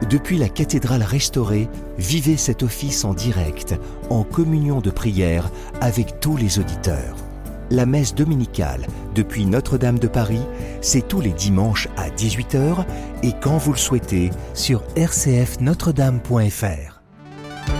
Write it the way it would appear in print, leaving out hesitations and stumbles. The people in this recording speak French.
Depuis la cathédrale restaurée, vivez cet office en direct, en communion de prière avec tous les auditeurs. La messe dominicale depuis Notre-Dame de Paris, c'est tous les dimanches à 18h et quand vous le souhaitez sur rcfnotredame.fr.